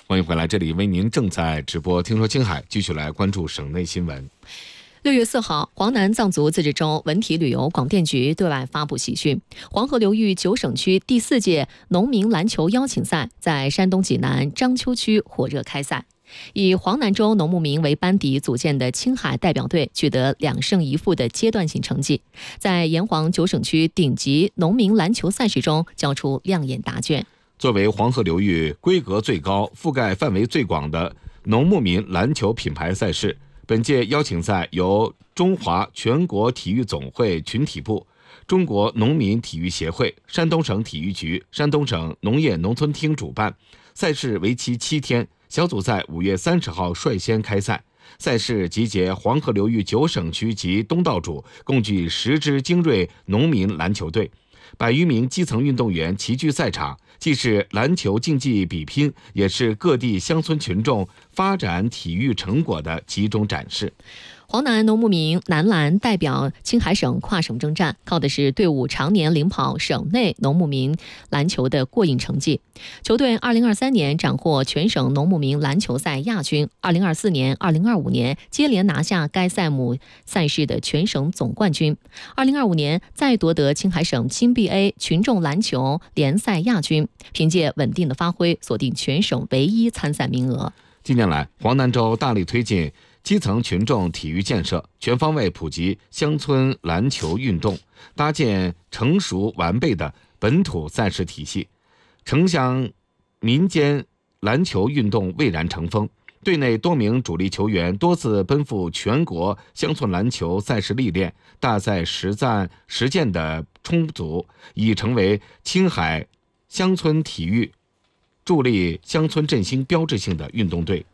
欢迎回来，这里为您正在直播。听说青海，继续来关注省内新闻。 6月4号，黄南藏族自治州文体旅游广电局对外发布喜讯：黄河流域9省区第4届农民篮球邀请赛在山东济南章丘区火热开赛。以黄南州农牧民为班底组建的青海代表队取得2胜1负的阶段性成绩，在沿黄9省区顶级农民篮球赛事中交出亮眼答卷。 作为黄河流域规格最高、覆盖范围最广的农牧民篮球品牌赛事，本届邀请赛由中华全国体育总会群体部、中国农民体育协会、山东省体育局、山东省农业农村厅主办。赛事为期7天，小组赛5月30号率先开赛。赛事集结黄河流域9省区及东道主，共计10支精锐农民篮球队，100余名基层运动员齐聚赛场，既是篮球竞技比拼，也是各地乡村群众发展体育成果的集中展示。 黄南农牧民男篮代表青海省跨省征战，靠的是队伍常年领跑省内农牧民篮球的过硬成绩。球队2023年斩获全省农牧民篮球赛亚军，2024年、2025年接连拿下该赛目赛事的全省总冠军，2025年再夺得青海省青 BA 群众篮球联赛亚军，凭借稳定的发挥，锁定全省唯一参赛名额。 近年来，黄南州大力推进基层群众体育建设，全方位普及乡村篮球运动，搭建成熟完备的本土赛事体系，城乡民间篮球运动蔚然成风。队内多名主力球员多次奔赴全国乡村篮球赛事历练，大赛实践的充足，已成为青海乡村体育助力乡村振兴标志性的运动队。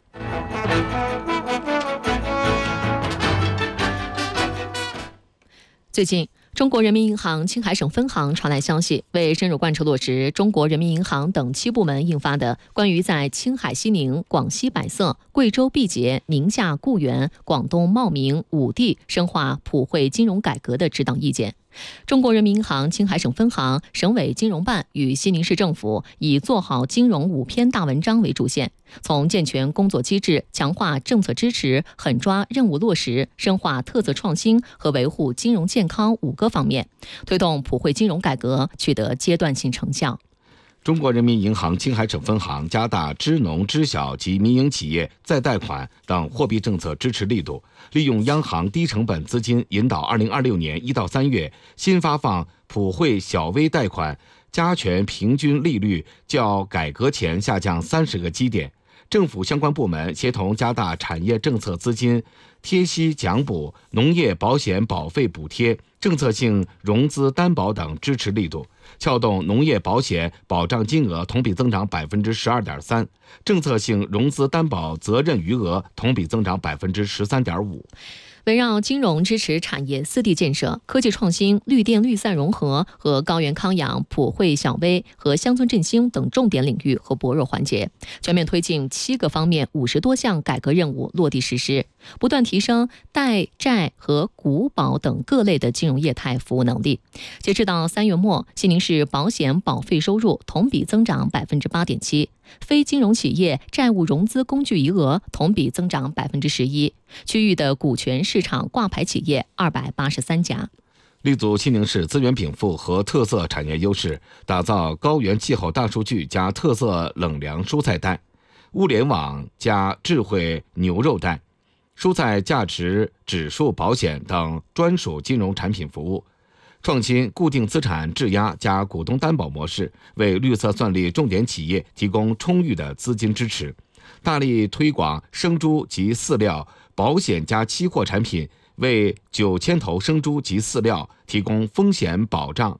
最近，中国人民银行青海省分行传来消息，为深入贯彻落实中国人民银行等7部门印发的关于在青海西宁、广西百色、贵州毕节、宁夏固原、广东茂名5地深化普惠金融改革的指导意见。中国人民银行青海省分行、省委金融办与西宁市政府以做好金融5篇大文章为主线，从健全工作机制、强化政策支持、狠抓任务落实、深化特色创新和维护金融健康5个方面，推动普惠金融改革取得阶段性成效。 中国人民银行青海省分行加大支农支小及民营企业再贷款等货币政策支持力度，利用央行低成本资金引导2026年1到3月新发放普惠小微贷款加权平均利率较改革前下降30个基点。政府相关部门协同加大产业政策资金贴息奖补、农业保险保费补贴、政策性融资担保等支持力度，撬动农业保险保障金额同比增长12.3%，政策性融资担保责任余额同比增长13.5%。 围绕金融支持产业4地建设、科技创新、绿电绿散融合和高原康养、普惠小微和乡村振兴等重点领域和薄弱环节，全面推进7个方面50多项改革任务落地实施，不断提升贷债和股保等各类的金融业态服务能力。截至到3月末，西宁市保险保费收入同比增长8.7%，非金融企业债务融资工具余额同比增长11%，区域的股权市场挂牌企业283家。 立足西宁市资源禀赋和特色产业优势，打造高原气候大数据加特色冷凉蔬菜带、物联网加智慧牛肉带、蔬菜价值指数保险等专属金融产品服务，创新固定资产质押加股东担保模式，为绿色算力重点企业提供充裕的资金支持。大力推广生猪及饲料保险加期货产品，为9000头生猪及饲料提供风险保障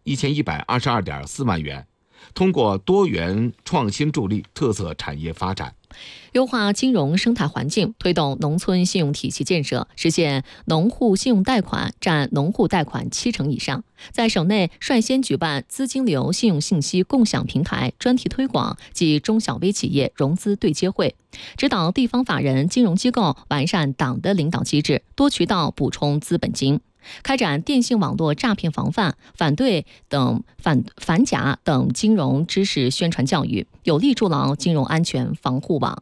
1122.4万元。通过多元创新助力特色产业发展， 优化金融生态环境，推动农村信用体系建设，实现农户信用贷款占农户贷款70%以上。在省内率先举办资金流信用信息共享平台专题推广及中小微企业融资对接会，指导地方法人金融机构完善党的领导机制，多渠道补充资本金。 开展电信网络诈骗防范、反假等金融知识宣传教育，有力筑牢金融安全防护网。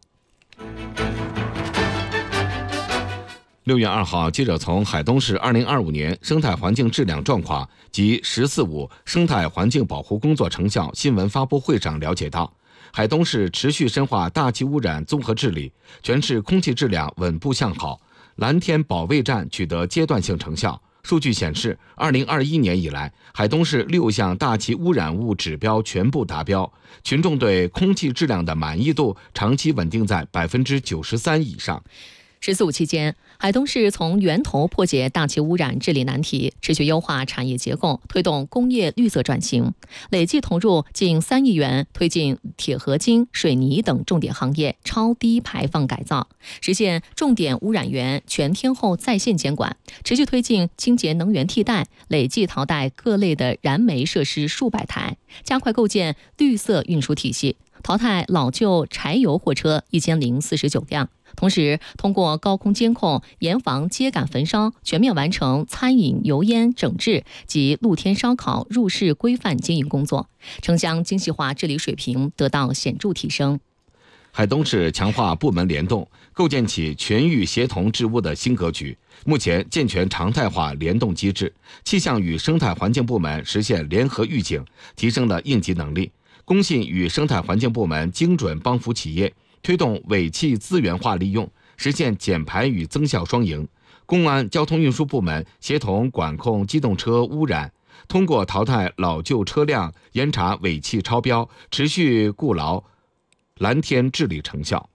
6月2号，记者从海东市2025年生态环境质量状况及“十四五”生态环境保护工作成效新闻发布会上了解到，海东市持续深化大气污染综合治理，全市空气质量稳步向好，蓝天保卫战取得阶段性成效。数据显示，2021年以来，海东市6项大气污染物指标全部达标，群众对空气质量的满意度长期稳定在93%以上。 “十四五”期间，海东市从源头破解大气污染治理难题，持续优化产业结构，推动工业绿色转型，累计投入近3亿元，推进铁合金、水泥等重点行业超低排放改造，实现重点污染源全天候在线监管，持续推进清洁能源替代，累计淘汰各类的燃煤设施数百台，加快构建绿色运输体系，淘汰老旧柴油货车1049辆。同时，通过高空监控，严防秸秆焚烧，全面完成餐饮油烟整治及露天烧烤入室规范经营工作，城乡精细化治理水平得到显著提升。 海东市强化部门联动，构建起全域协同治污的新格局。目前健全常态化联动机制，气象与生态环境部门实现联合预警，提升了应急能力。工信与生态环境部门精准帮扶企业，推动尾气资源化利用，实现减排与增效双赢。公安交通运输部门协同管控机动车污染，通过淘汰老旧车辆，严查尾气超标，持续固牢蓝天治理成效。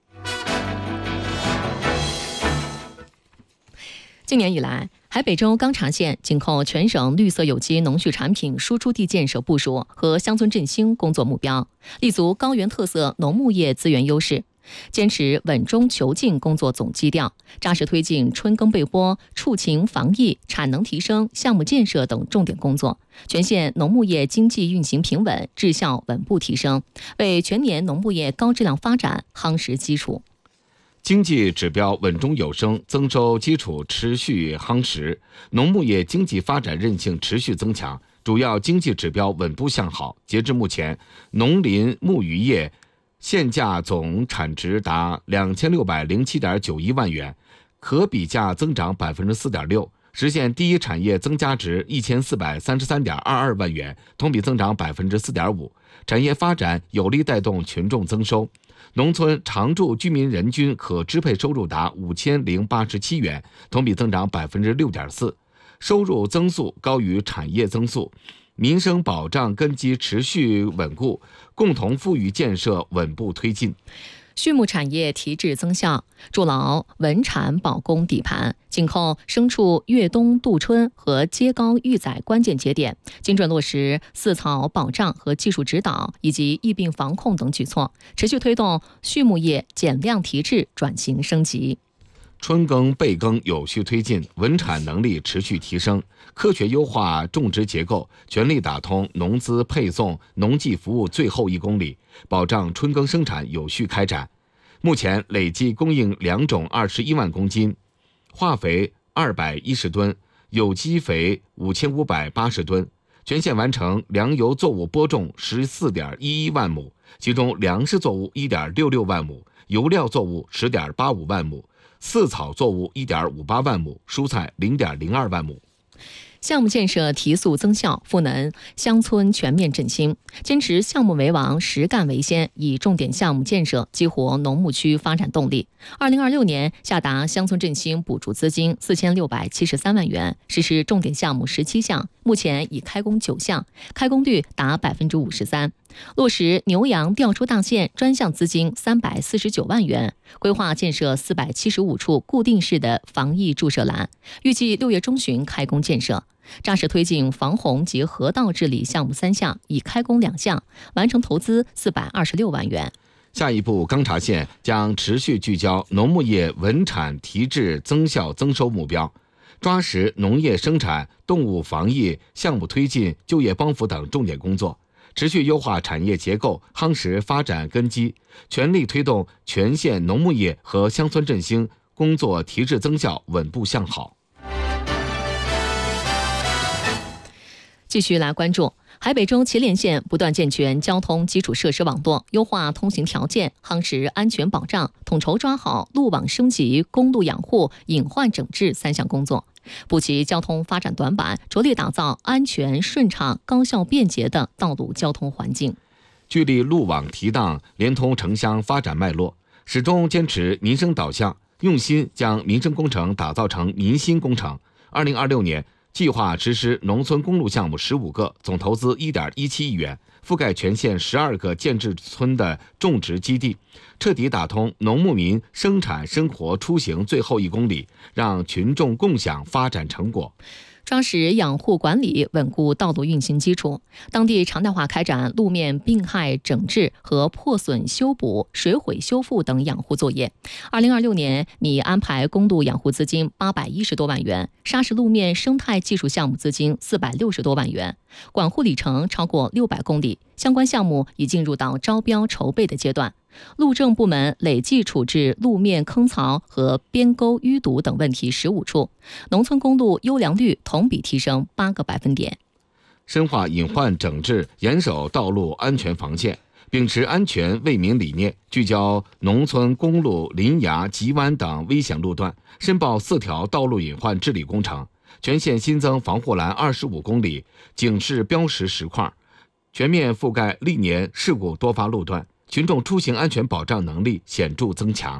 今年以来，海北州钢察县紧扣全省绿色有机农畜产品输出地建设部署和乡村振兴工作目标，立足高原特色农牧业资源优势，坚持稳中求进工作总基调，扎实推进春耕备播、畜禽防疫、产能提升、项目建设等重点工作，全县农牧业经济运行平稳，质效稳步提升，为全年农牧业高质量发展夯实基础。 经济指标稳中有升，增收基础持续夯实，农牧业经济发展韧性持续增强，主要经济指标稳步向好。截至目前，农林牧渔业现价总产值达2607.91万元，可比价增长4.6%，实现第一产业增加值1433.22万元，同比增长4.5%。产业发展有力带动群众增收。农村常住居民人均可支配收入达5087元，同比增长6.4%，收入增速高于产业增速，民生保障根基持续稳固，共同富裕建设稳步推进。 畜牧产业提质增效，筑牢稳产保供底盘，紧扣牲畜越冬度春和接高育崽关键节点，精准落实饲草保障和技术指导以及疫病防控等举措，持续推动畜牧业减量提质转型升级。 春耕备耕有序推进，稳产能力持续提升，科学优化种植结构，全力打通农资配送、农技服务最后1公里，保障春耕生产有序开展。目前累计供应良种21万公斤，化肥210吨，有机肥5580吨，全县完成粮油作物播种14.11万亩，其中粮食作物1.66万亩，油料作物10.85万亩，饲草作物1.58万亩，蔬菜0.02万亩。 项目建设提速增效，赋能乡村全面振兴，坚持项目为王、实干为先，以重点项目建设激活农牧区发展动力。2026年下达乡村振兴补助资金4673万元，实施重点项目17项，目前已开工9项，开工率达53%。落实牛羊调出大县专项资金349万元，规划建设475处固定式的防疫注射栏，预计6月中旬开工建设。扎实推进防洪及河道治理项目3项，已开工2项，完成投资426万元。 下一步，钢察县将持续聚焦农牧业稳产提质增效增收目标，抓实农业生产、动物防疫、项目推进、就业帮扶等重点工作，持续优化产业结构，夯实发展根基，全力推动全县农牧业和乡村振兴工作提质增效稳步向好。 继续来关注海北州祁连县不断健全交通基础设施网络，优化通行条件，夯实安全保障，统筹抓好路网升级、公路养护、隐患整治3项工作，补齐交通发展短板，着力打造安全、顺畅、高效、便捷的道路交通环境。 聚力路网提档，连通城乡发展脉络，始终坚持民生导向，用心将民生工程打造成民心工程。2026年计划实施农村公路项目15个，总投资1.17亿元，覆盖全县12个建制村的种植基地，彻底打通农牧民生产生活出行最后1公里，让群众共享发展成果。 抓实养护管理，稳固道路运行基础。当地常态化开展路面病害整治和破损修补、水毁修复等养护作业。2026年拟安排公路养护资金810多万元，砂石路面生态技术项目资金460多万元，管护里程超过600公里。相关项目已进入到招标筹备的阶段。路政部门累计处置路面坑槽和边沟淤堵等问题15处，农村公路优良率同比提升8个百分点。 深化隐患整治，严守道路安全防线，秉持安全为民理念，聚焦农村公路林崖、急弯等危险路段，申报4条道路隐患治理工程，全县新增防护栏25公里，警示标识10块，全面覆盖历年事故多发路段，群众出行安全保障能力显著增强。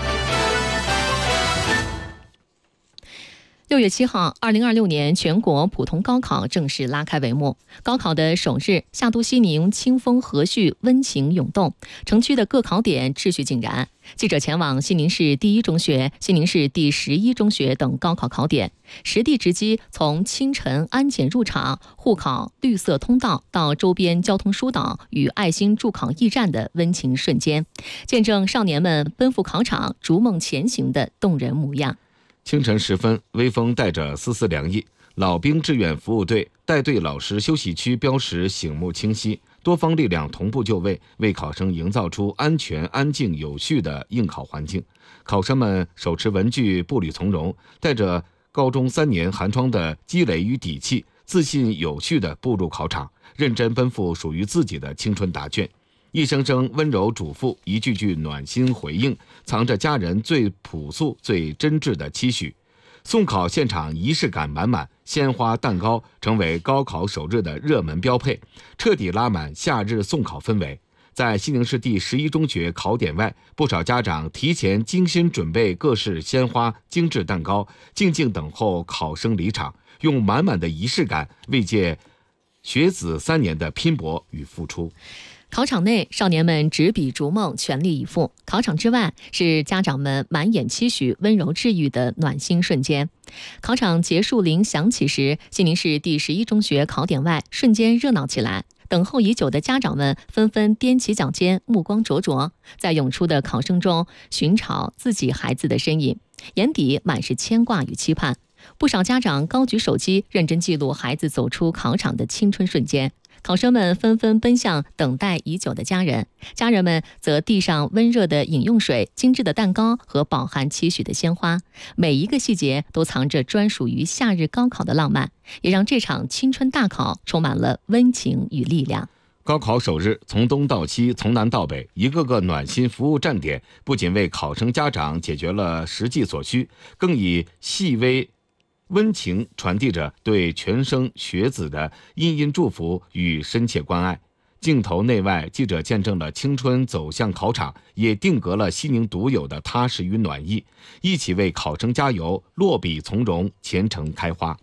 6月7号，2026年全国普通高考正式拉开帷幕。高考的首日，夏都西宁清风和煦，温情涌动，城区的各考点秩序井然。记者前往西宁市第一中学、西宁市第11中学等高考考点，实地直击从清晨安检入场、护考绿色通道到周边交通疏导与爱心助考驿站的温情瞬间，见证少年们奔赴考场、逐梦前行的动人模样。 清晨时分，微风带着丝丝凉意，老兵志愿服务队带队老师休息区标识醒目清晰，多方力量同步就位，为考生营造出安全、安静、有序的应考环境。考生们手持文具，步履从容，带着高中3年寒窗的积累与底气，自信有序地步入考场，认真奔赴属于自己的青春答卷。一声声温柔嘱咐，一句句暖心回应，藏着家人最朴素、最真挚的期许。送考现场仪式感满满，鲜花、蛋糕成为高考首日的热门标配，彻底拉满夏日送考氛围。在西宁市第11中学考点外，不少家长提前精心准备各式鲜花、精致蛋糕，静静等候考生离场，用满满的仪式感慰藉学子3年的拼搏与付出。 考场内，少年们执笔逐梦，全力以赴；考场之外，是家长们满眼期许、温柔治愈的暖心瞬间。考场结束铃响起时，西宁市第11中学考点外瞬间热闹起来。等候已久的家长们纷纷踮起脚尖，目光灼灼，在涌出的考生中寻找自己孩子的身影，眼底满是牵挂与期盼。不少家长高举手机，认真记录孩子走出考场的青春瞬间。考生们纷纷奔向等待已久的家人，家人们则递上温热的饮用水、精致的蛋糕和饱含期许的鲜花，每一个细节都藏着专属于夏日高考的浪漫，也让这场青春大考充满了温情与力量。 高考首日，从东到西，从南到北，一个个暖心服务站点，不仅为考生家长解决了实际所需，更以细微温情传递着对全生学子的殷殷祝福与深切关爱。镜头内外，记者见证了青春走向考场，也定格了西宁独有的踏实与暖意，一起为考生加油，落笔从容，前程开花。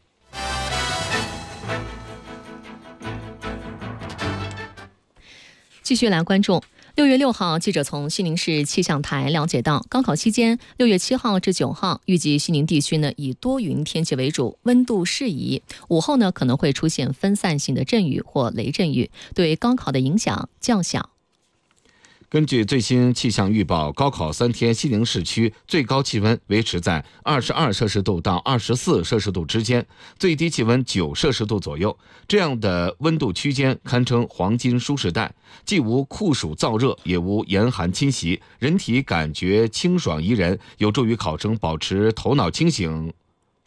继续来关注6月6号，记者从西宁市气象台了解到，高考期间6月7号至9号，预计西宁地区以多云天气为主，温度适宜。午后可能会出现分散性的阵雨或雷阵雨，对高考的影响较小。 根据最新气象预报，高考3天，西宁市区最高气温维持在22摄氏度到24摄氏度之间，最低气温9摄氏度左右。这样的温度区间堪称黄金舒适带，既无酷暑燥热，也无严寒侵袭，人体感觉清爽宜人，有助于考生保持头脑清醒、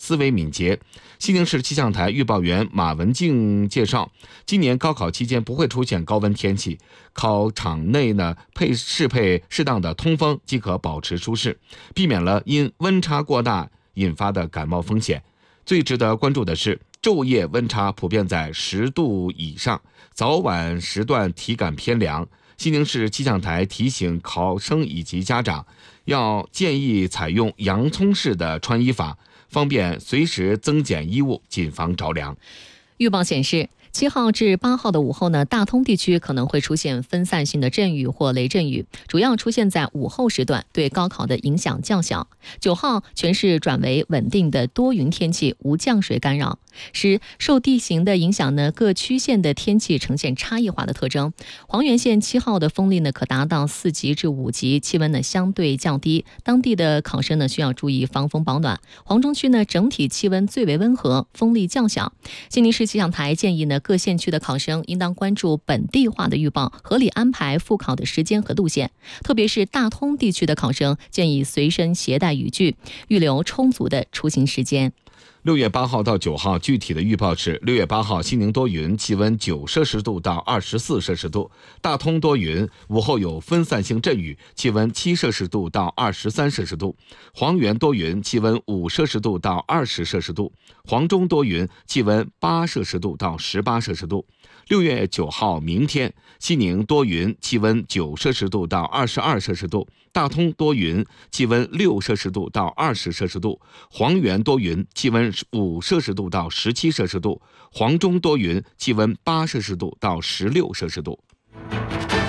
思维敏捷。西宁市气象台预报员马文静介绍，今年高考期间不会出现高温天气，考场内呢适配适当的通风即可保持舒适，避免了因温差过大引发的感冒风险。最值得关注的是，昼夜温差普遍在10度以上，早晚时段体感偏凉。西宁市气象台提醒考生以及家长，要建议采用洋葱式的穿衣法，方便随时增减衣物，谨防着凉。 预报显示，7号至8号的午后呢，大通地区可能会出现分散性的阵雨或雷阵雨，主要出现在午后时段，对高考的影响较小。9号全市转为稳定的多云天气，无降水干扰。受地形的影响呢，各区县的天气呈现差异化的特征。黄原县7号的风力呢可达到4级至5级，气温呢相对较低，当地的考生呢需要注意防风保暖。黄中区呢整体气温最为温和，风力较小。西宁市气象台建议呢各县区的考生应当关注本地化的预报，合理安排复考的时间和路线。特别是大通地区的考生，建议随身携带雨具，预留充足的出行时间。 6月8号到9号，具体的预报是：6月8号，西宁多云，气温9摄氏度到24摄氏度；大通多云，午后有分散性阵雨，气温7摄氏度到23摄氏度；黄原多云，气温5摄氏度到20摄氏度；黄中多云，气温8摄氏度到18摄氏度。6月9号，明天，西宁多云，气温9摄氏度到22摄氏度；大通多云，气温6摄氏度到20摄氏度；黄原多云，气温5摄氏度到17摄氏度；黄中多云，气温8摄氏度到16摄氏度。